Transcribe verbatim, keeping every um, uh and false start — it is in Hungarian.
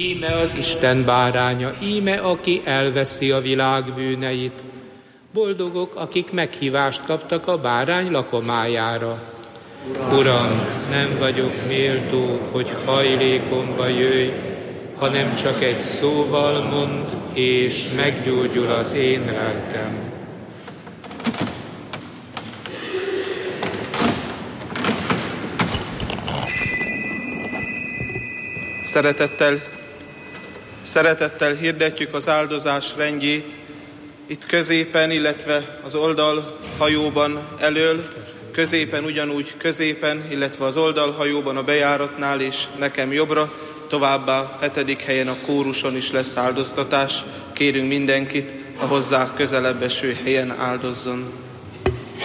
Íme az Isten báránya, íme aki elveszi a világ bűneit. Boldogok, akik meghívást kaptak a bárány lakomájára. Uram, nem vagyok méltó, hogy hajlékomba jöjj, hanem csak egy szóval mondd, és meggyógyul az én lelkem. Szeretettel, szeretettel hirdetjük az áldozás rendjét, itt középen, illetve az oldalhajóban elől, középen ugyanúgy középen, illetve az oldalhajóban a bejáratnál és nekem jobbra, továbbá hetedik helyen a kóruson is lesz áldoztatás. Kérünk mindenkit, a hozzá közelebb eső helyen áldozzon.